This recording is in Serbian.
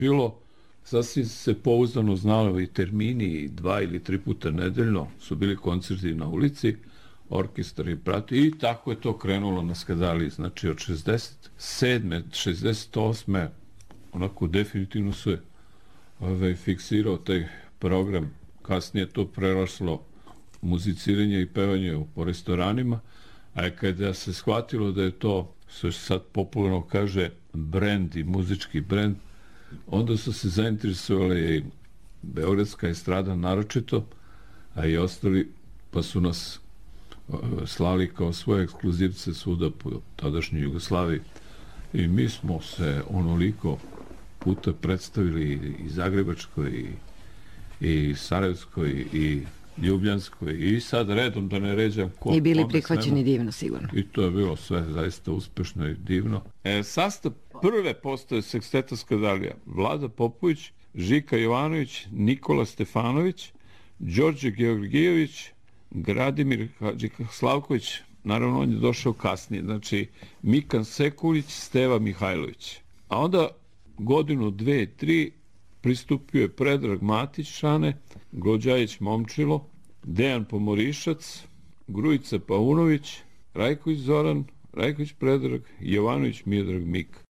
bilo sasvim se pouzdano znalo i termini, 2 ili 3 puta nedeljno su bili koncerti na ulici, orkestar i prati i tako je to krenulo na Skadaliji. Znači od 67. 68. onako definitivno se fiksirao taj program. Kasnije to preraslo muziciranje i pevanje po restoranima, a kada se shvatilo da je to, što se sad popularno kaže, brend i muzički brend, onda su se zainteresovali i beogradska estrada naročito, a i ostali, pa su nas slali kao svoje ekskluzivce svuda po tadašnjoj Jugoslaviji. I mi smo se onoliko puta predstavili i Zagrebačkoj, i Sarajevskoj, i Ljubljanskoj, i sad redom da ne ređam ko. I bili prihvaćeni divno, sigurno. I to je bilo sve zaista uspešno i divno. Sastav prve postaje Seksteta Skadalija: Vlada Popović, Žika Jovanović, Nikola Stefanović, Đorđe Georgijević, Gradimir Slavković, naravno on je došao kasnije, znači Mikan Sekulić, Steva Mihajlović. A onda godinu, 2, 3 pristupio je Predrag Matić Šane, Glođajić Momčilo, Dejan Pomorišac, Grujica Paunović, Rajković Zoran, Rajković Predrag, Jovanović Miodrag Mik.